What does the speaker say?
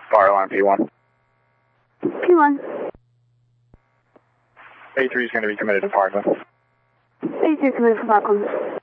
Fire alarm P1. P1. A3 is going to be committed to Parkland. A3 committed to Parkland.